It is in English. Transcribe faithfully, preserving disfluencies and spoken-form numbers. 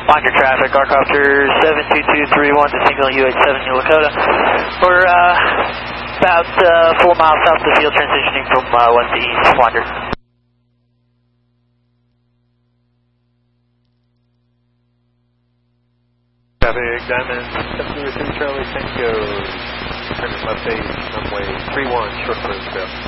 Wander traffic, Arcopter seven two two three one to signal U H seven New Lakota. We're uh, about uh, four miles south of the field, transitioning from uh, west to east. Wander. Traffic, Diamond seven zero two Charlie Tango. Turning left base, runway three one, short cruise, go.